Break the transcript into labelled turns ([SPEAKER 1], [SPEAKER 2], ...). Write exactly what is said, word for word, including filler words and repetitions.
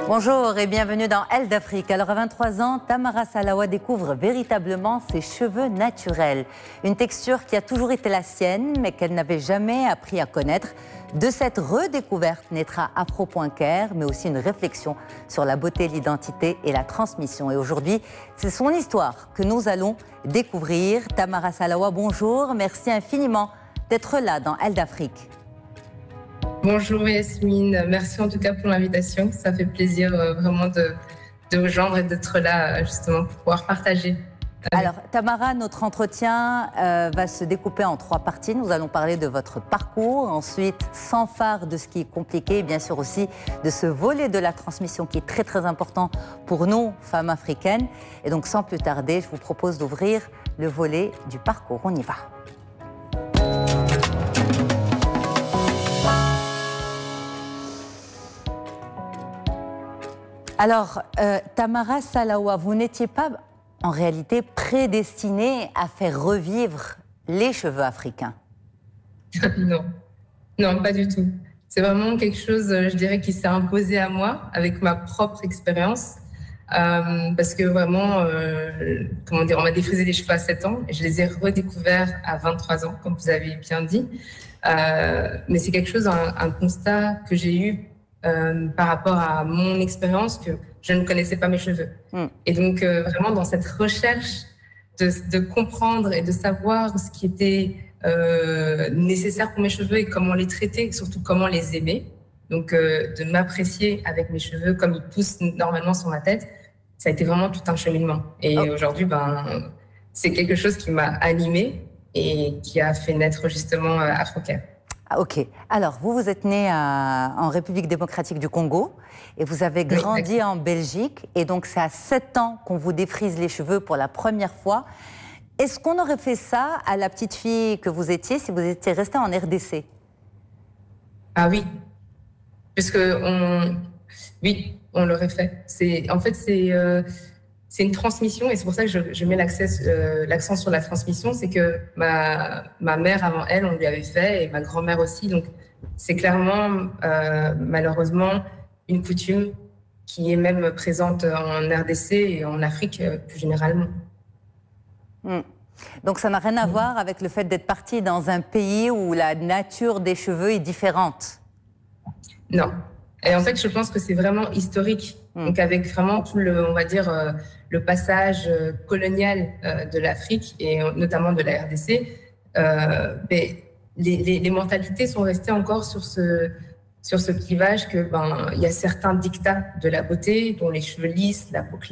[SPEAKER 1] Bonjour et bienvenue dans Elle d'Afrique. Alors à vingt-trois ans, Tamara Salawa découvre véritablement ses cheveux naturels. Une texture qui a toujours été la sienne, mais qu'elle n'avait jamais appris à connaître. De cette redécouverte naîtra Afro point care, mais aussi une réflexion sur la beauté, l'identité et la transmission. Et aujourd'hui, c'est son histoire que nous allons découvrir. Tamara Salawa, bonjour. Merci infiniment d'être là dans Elle d'Afrique.
[SPEAKER 2] Bonjour Yasmine, merci en tout cas pour l'invitation. Ça fait plaisir euh, vraiment de, de vous joindre et d'être là justement pour pouvoir partager.
[SPEAKER 1] Alors Tamara, notre entretien euh, va se découper en trois parties. Nous allons parler de votre parcours, ensuite sans phare de ce qui est compliqué, et bien sûr aussi de ce volet de la transmission qui est très très important pour nous, femmes africaines. Et donc sans plus tarder, je vous propose d'ouvrir le volet du parcours. On y va. Alors, euh, Tamara Salawa, vous n'étiez pas en réalité prédestinée à faire revivre les cheveux africains.
[SPEAKER 2] Non, non, pas du tout. C'est vraiment quelque chose, je dirais, qui s'est imposé à moi avec ma propre expérience. Euh, parce que vraiment, euh, comment dire, on m'a défrisé les cheveux à sept ans et je les ai redécouverts à vingt-trois ans, comme vous avez bien dit. Euh, mais c'est quelque chose, un, un constat que j'ai eu Euh, par rapport à mon expérience, que je ne connaissais pas mes cheveux. Mm. Et donc, euh, vraiment, dans cette recherche de, de comprendre et de savoir ce qui était euh, nécessaire pour mes cheveux et comment les traiter, et surtout comment les aimer, donc euh, de m'apprécier avec mes cheveux comme ils poussent normalement sur ma tête, ça a été vraiment tout un cheminement. Et oh. aujourd'hui, ben, c'est quelque chose qui m'a animée et qui a fait naître justement euh, Afro point care.
[SPEAKER 1] Ah, ok. Alors, vous, vous êtes né à, en République démocratique du Congo et vous avez grandi oui, en Belgique. Et donc, c'est à sept ans qu'on vous défrise les cheveux pour la première fois. Est-ce qu'on aurait fait ça à la petite fille que vous étiez si vous étiez restée en R D C?
[SPEAKER 2] Ah oui. Puisque on... Oui, on l'aurait fait. C'est... En fait, c'est... Euh... C'est une transmission et c'est pour ça que je, je mets euh, l'accent sur la transmission. C'est que ma, ma mère, avant elle, on lui avait fait et ma grand-mère aussi. Donc, c'est clairement, euh, malheureusement, une coutume qui est même présente en R D C et en Afrique euh, plus généralement.
[SPEAKER 1] Mmh. Donc, ça n'a rien à mmh. voir avec le fait d'être partie dans un pays où la nature des cheveux est différente?
[SPEAKER 2] Non. Et en fait, je pense que c'est vraiment historique. Mmh. Donc, avec vraiment tout le, on va dire, euh, le passage euh, colonial euh, de l'Afrique et euh, notamment de la R D C, euh, mais les, les, les mentalités sont restées encore sur ce, sur ce clivage que ben, il y a certains dictats de la beauté, dont les cheveux lisses, la peau claire.